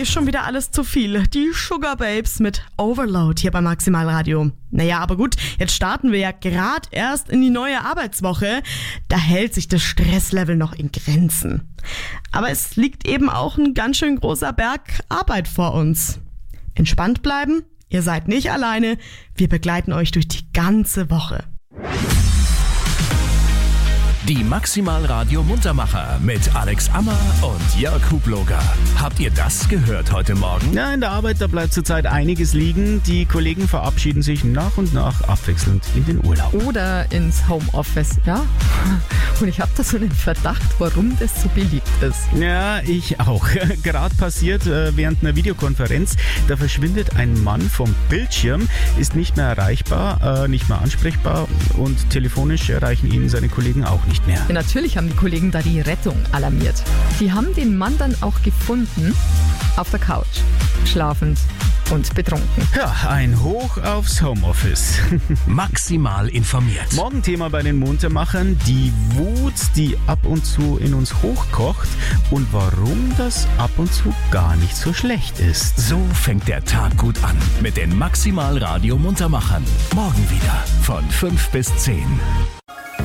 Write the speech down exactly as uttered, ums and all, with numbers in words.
ist schon wieder alles zu viel. Die Sugar Babes mit Overload hier bei Maximalradio. Naja, aber gut, jetzt starten wir ja gerade erst in die neue Arbeitswoche. Da hält sich das Stresslevel noch in Grenzen. Aber es liegt eben auch ein ganz schön großer Berg Arbeit vor uns. Entspannt bleiben, ihr seid nicht alleine. Wir begleiten euch durch die ganze Woche. Die Maximalradio Muntermacher mit Alex Ammer und Jörg Hubloger. Habt ihr das gehört heute Morgen? Ja, in der Arbeit, da bleibt zurzeit einiges liegen. Die Kollegen verabschieden sich nach und nach abwechselnd in den Urlaub. Oder ins Homeoffice, ja. Und ich habe da so einen Verdacht, warum das so beliebt ist. Ja, ich auch. Gerade passiert äh, während einer Videokonferenz, da verschwindet ein Mann vom Bildschirm, ist nicht mehr erreichbar, äh, nicht mehr ansprechbar und telefonisch erreichen ihn seine Kollegen auch nicht mehr. Ja, natürlich haben die Kollegen da die Rettung alarmiert. Die haben den Mann dann auch gefunden auf der Couch, schlafend und betrunken. Ja, ein Hoch aufs Homeoffice. Maximal informiert. Morgen Thema bei den Muntermachern, die Wut, die ab und zu in uns hochkocht und warum das ab und zu gar nicht so schlecht ist. So fängt der Tag gut an mit den Maximalradio Muntermachern. Morgen wieder von fünf bis zehn.